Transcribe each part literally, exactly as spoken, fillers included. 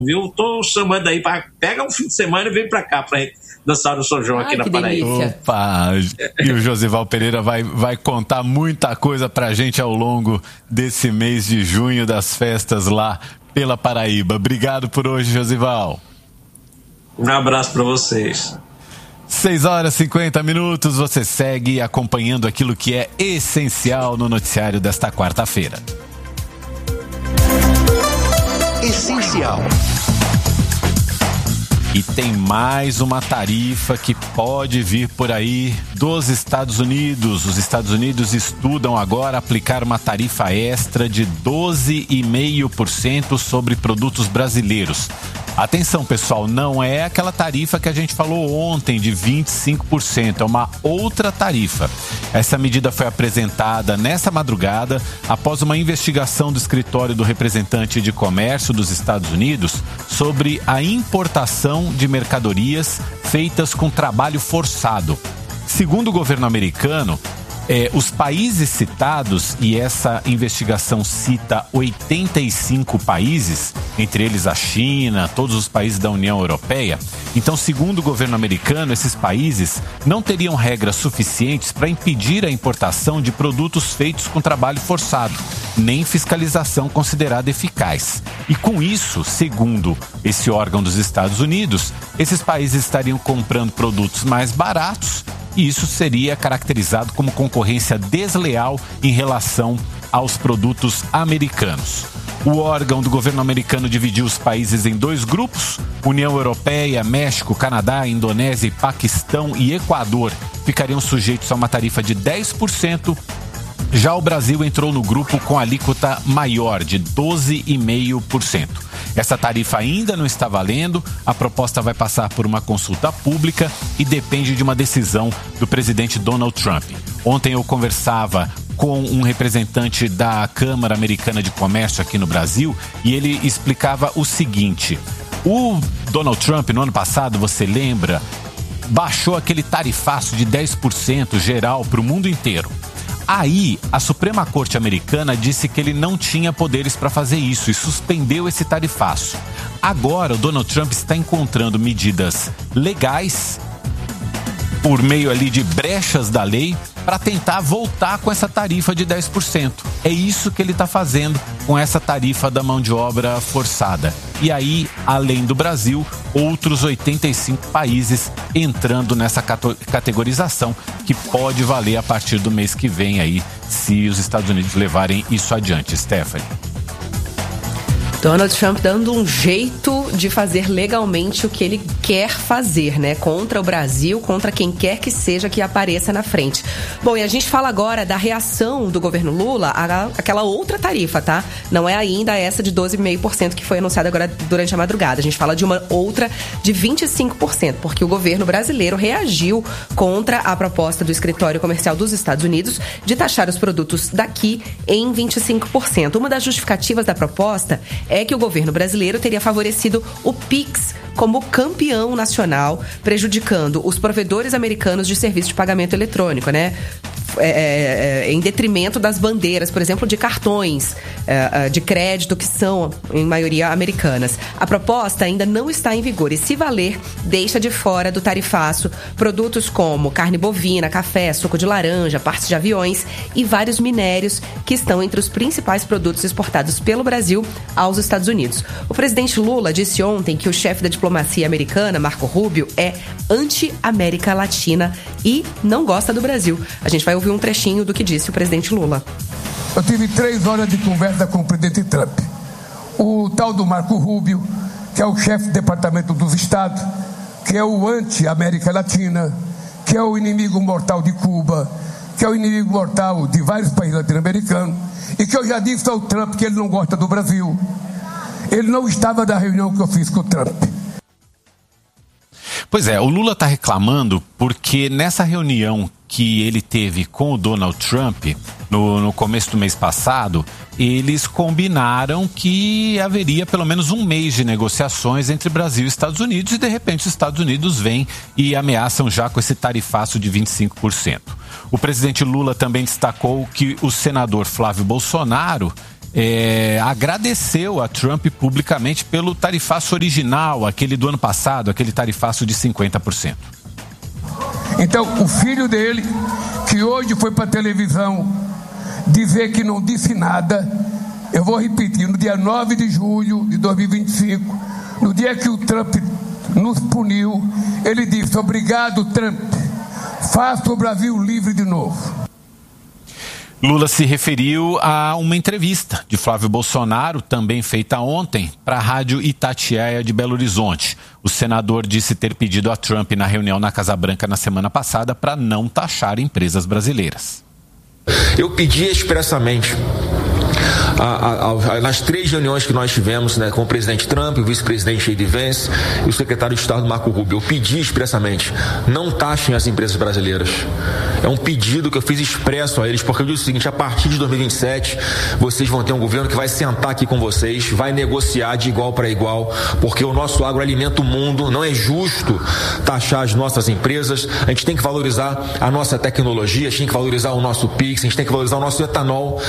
viu? Tô chamando aí para pega um fim de semana e vem para cá para dançar no São João. Ai, aqui na Paraíba. Opa! E o Josival Pereira vai, vai contar muita coisa pra gente ao longo desse mês de junho das festas lá pela Paraíba. Obrigado por hoje, Josival. Um abraço para vocês. seis horas e cinquenta minutos, você segue acompanhando aquilo que é essencial no noticiário desta quarta-feira. Essencial. E tem mais uma tarifa que pode vir por aí dos Estados Unidos. Os Estados Unidos estudam agora aplicar uma tarifa extra de doze vírgula cinco por cento sobre produtos brasileiros. Atenção, pessoal, não é aquela tarifa que a gente falou ontem de vinte e cinco por cento, é uma outra tarifa. Essa medida foi apresentada nessa madrugada após uma investigação do escritório do representante de comércio dos Estados Unidos sobre a importação de mercadorias feitas com trabalho forçado. Segundo o governo americano, É, os países citados, e essa investigação cita oitenta e cinco países, entre eles a China, todos os países da União Europeia. Então, segundo o governo americano, esses países não teriam regras suficientes para impedir a importação de produtos feitos com trabalho forçado, nem fiscalização considerada eficaz. E com isso, segundo esse órgão dos Estados Unidos, esses países estariam comprando produtos mais baratos, e isso seria caracterizado como concorrência desleal em relação aos produtos americanos. O órgão do governo americano dividiu os países em dois grupos. União Europeia, México, Canadá, Indonésia, Paquistão e Equador ficariam sujeitos a uma tarifa de dez por cento. Já o Brasil entrou no grupo com alíquota maior, de doze vírgula cinco por cento. Essa tarifa ainda não está valendo, a proposta vai passar por uma consulta pública e depende de uma decisão do presidente Donald Trump. Ontem eu conversava com um representante da Câmara Americana de Comércio aqui no Brasil e ele explicava o seguinte: o Donald Trump, no ano passado, você lembra, baixou aquele tarifaço de dez por cento geral para o mundo inteiro. Aí, a Suprema Corte Americana disse que ele não tinha poderes para fazer isso e suspendeu esse tarifaço. Agora, o Donald Trump está encontrando medidas legais, por meio ali de brechas da lei, para tentar voltar com essa tarifa de dez por cento. É isso que ele está fazendo com essa tarifa da mão de obra forçada. E aí, além do Brasil, outros oitenta e cinco países entrando nessa categorização, que pode valer a partir do mês que vem aí, se os Estados Unidos levarem isso adiante. Stephanie. Donald Trump dando um jeito de fazer legalmente o que ele quer fazer, né? Contra o Brasil, contra quem quer que seja que apareça na frente. Bom, e a gente fala agora da reação do governo Lula à, àquela outra tarifa, tá? Não é ainda essa de doze vírgula cinco por cento que foi anunciada agora durante a madrugada. A gente fala de uma outra de vinte e cinco por cento, porque o governo brasileiro reagiu contra a proposta do Escritório Comercial dos Estados Unidos de taxar os produtos daqui em vinte e cinco por cento. Uma das justificativas da proposta é que o governo brasileiro teria favorecido o Pix como campeão nacional, prejudicando os provedores americanos de serviço de pagamento eletrônico, né? É, é, em detrimento das bandeiras, por exemplo, de cartões é, de crédito que são, em maioria, americanas. A proposta ainda não está em vigor e, se valer, deixa de fora do tarifaço produtos como carne bovina, café, suco de laranja, partes de aviões e vários minérios que estão entre os principais produtos exportados pelo Brasil aos Estados Unidos. O presidente Lula disse ontem que o chefe da diplomacia americana, Marco Rubio, é anti-América Latina e não gosta do Brasil. A gente vai ouvir um trechinho do que disse o presidente Lula. Eu tive três horas de conversa com o presidente Trump. O tal do Marco Rubio, que é o chefe do Departamento dos Estados, que é o anti-América Latina, que é o inimigo mortal de Cuba, que é o inimigo mortal de vários países latino-americanos, e que eu já disse ao Trump que ele não gosta do Brasil. Ele não estava na reunião que eu fiz com o Trump. Pois é, o Lula está reclamando porque nessa reunião que ele teve com o Donald Trump no, no começo do mês passado, eles combinaram que haveria pelo menos um mês de negociações entre Brasil e Estados Unidos e, de repente, os Estados Unidos vêm e ameaçam já com esse tarifaço de vinte e cinco por cento. O presidente Lula também destacou que o senador Flávio Bolsonaro é, agradeceu a Trump publicamente pelo tarifaço original, aquele do ano passado, aquele tarifaço de cinquenta por cento. Então, o filho dele, que hoje foi para a televisão dizer que não disse nada, eu vou repetir, no dia nove de julho de dois mil e vinte e cinco, no dia que o Trump nos puniu, ele disse: obrigado, Trump, faça o Brasil livre de novo. Lula se referiu a uma entrevista de Flávio Bolsonaro, também feita ontem, para a Rádio Itatiaia de Belo Horizonte. O senador disse ter pedido a Trump na reunião na Casa Branca na semana passada para não taxar empresas brasileiras. Eu pedi expressamente, a, a, a, nas três reuniões que nós tivemos, né, com o presidente Trump, o vice-presidente J D Vance e o secretário de Estado Marco Rubio, eu pedi expressamente: não taxem as empresas brasileiras. É um pedido que eu fiz expresso a eles, porque eu disse o seguinte: a partir de dois mil e vinte e sete, vocês vão ter um governo que vai sentar aqui com vocês, vai negociar de igual para igual, porque o nosso agro alimenta o mundo, não é justo taxar as nossas empresas, a gente tem que valorizar a nossa tecnologia, a gente tem que valorizar o nosso Pix, a gente tem que valorizar o nosso etanol.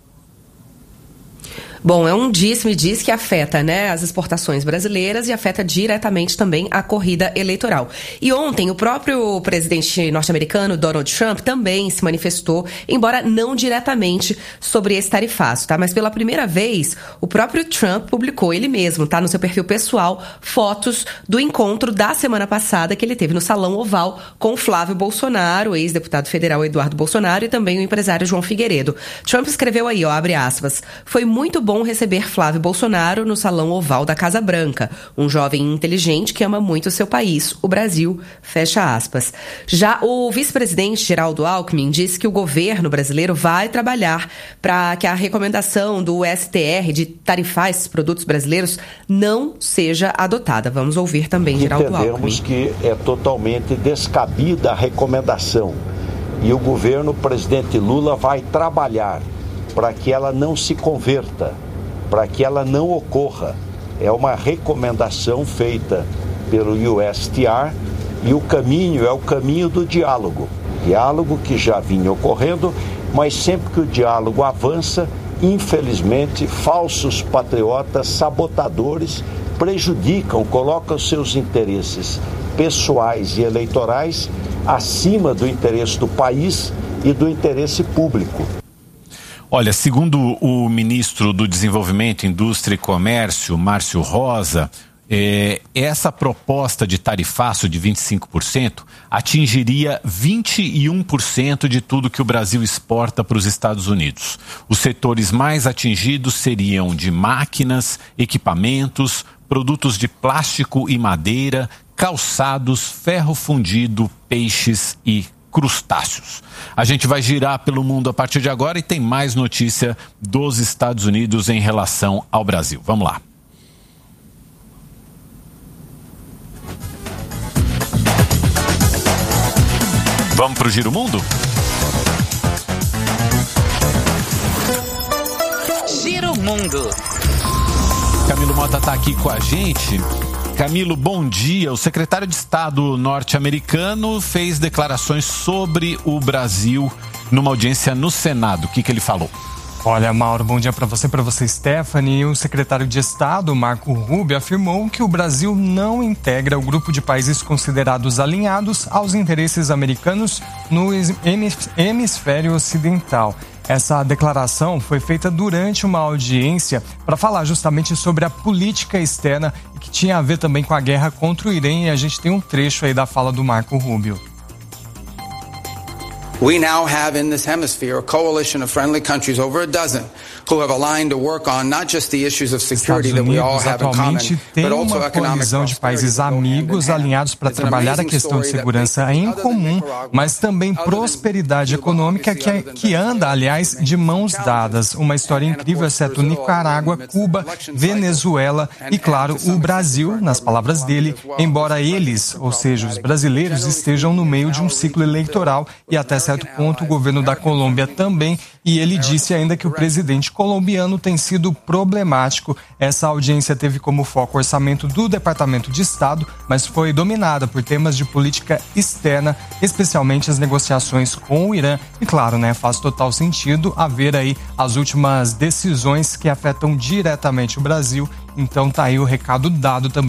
Bom, é um disse-me-diz que afeta, né, as exportações brasileiras e afeta diretamente também a corrida eleitoral. E ontem o próprio presidente norte-americano, Donald Trump, também se manifestou, embora não diretamente, sobre esse tarifaço, tá? Mas pela primeira vez, o próprio Trump publicou ele mesmo, tá, no seu perfil pessoal, fotos do encontro da semana passada que ele teve no Salão Oval com Flávio Bolsonaro, ex-deputado federal Eduardo Bolsonaro e também o empresário João Figueiredo. Trump escreveu aí, ó, abre aspas: foi muito bom bom receber Flávio Bolsonaro no Salão Oval da Casa Branca, um jovem inteligente que ama muito o seu país, o Brasil, fecha aspas. Já o vice-presidente Geraldo Alckmin disse que o governo brasileiro vai trabalhar para que a recomendação do S T R de tarifar esses produtos brasileiros não seja adotada. Vamos ouvir também Geraldo Alckmin. Entendemos que é totalmente descabida a recomendação e o governo, o presidente Lula, vai trabalhar para que ela não se converta, para que ela não ocorra. É uma recomendação feita pelo U S T R e o caminho é o caminho do diálogo. Diálogo que já vinha ocorrendo, mas sempre que o diálogo avança, infelizmente, falsos patriotas, sabotadores, prejudicam, colocam seus interesses pessoais e eleitorais acima do interesse do país e do interesse público. Olha, segundo o ministro do Desenvolvimento, Indústria e Comércio, Márcio Rosa, é, essa proposta de tarifaço de vinte e cinco por cento atingiria vinte e um por cento de tudo que o Brasil exporta para os Estados Unidos. Os setores mais atingidos seriam de máquinas, equipamentos, produtos de plástico e madeira, calçados, ferro fundido, peixes e crustáceos. A gente vai girar pelo mundo a partir de agora e tem mais notícia dos Estados Unidos em relação ao Brasil. Vamos lá. Vamos para o Giro Mundo? Giro Mundo. Camilo Mota está aqui com a gente. Camilo, bom dia. O secretário de Estado norte-americano fez declarações sobre o Brasil numa audiência no Senado. O que, que ele falou? Olha, Mauro, bom dia para você, para você, Stephanie. O secretário de Estado, Marco Rubio, afirmou que o Brasil não integra o grupo de países considerados alinhados aos interesses americanos no hemisfério ocidental. Essa declaração foi feita durante uma audiência para falar justamente sobre a política externa e que tinha a ver também com a guerra contra o Irã, e a gente tem um trecho aí da fala do Marco Rubio. We now have in this hemisphere a coalition of friendly countries, over a dozen, who have aligned to work on not just the issues of security that we all have in common, but also economic prosperity. Uma coalizão de países amigos alinhados para trabalhar a questão de segurança em comum, mas também prosperidade econômica que, que anda, aliás, de mãos dadas. Uma história incrível, exceto Nicarágua, Cuba, Venezuela e, claro, o Brasil, nas palavras dele, embora eles, ou seja, os brasileiros, estejam no meio de um ciclo eleitoral e até certo ponto o governo da Colômbia também, e ele disse ainda que o presidente colombiano tem sido problemático. Essa audiência teve como foco o orçamento do Departamento de Estado, mas foi dominada por temas de política externa, especialmente as negociações com o Irã. E claro, né, faz total sentido haver aí as últimas decisões que afetam diretamente o Brasil. Então tá aí o recado dado também.